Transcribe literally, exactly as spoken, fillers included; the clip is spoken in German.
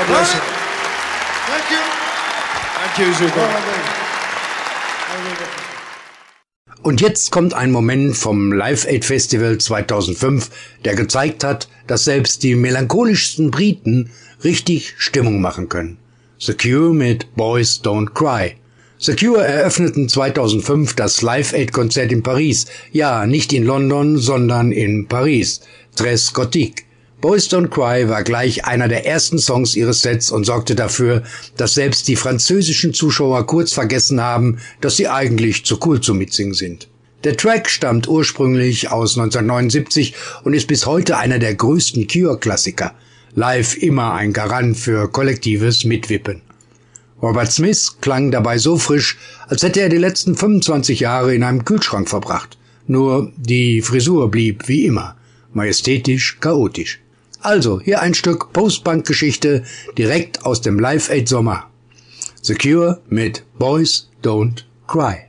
bless you. Thank you. Thank you, super. Und jetzt kommt ein Moment vom Live Aid Festival zweitausendfünf, der gezeigt hat, dass selbst die melancholischsten Briten richtig Stimmung machen können. The Cure mit Boys Don't Cry. The Cure eröffneten zweitausendfünf das Live Aid Konzert in Paris. Ja, nicht in London, sondern in Paris. Tres Gothique. Boys Don't Cry war gleich einer der ersten Songs ihres Sets und sorgte dafür, dass selbst die französischen Zuschauer kurz vergessen haben, dass sie eigentlich zu cool zum Mitsingen sind. Der Track stammt ursprünglich aus neunzehnhundertneunundsiebzig und ist bis heute einer der größten Cure-Klassiker. Live immer ein Garant für kollektives Mitwippen. Robert Smith klang dabei so frisch, als hätte er die letzten fünfundzwanzig Jahre in einem Kühlschrank verbracht. Nur die Frisur blieb wie immer, majestätisch, chaotisch. Also, hier ein Stück Post-Punk-Geschichte direkt aus dem Live Aid Sommer. The Cure mit Boys Don't Cry.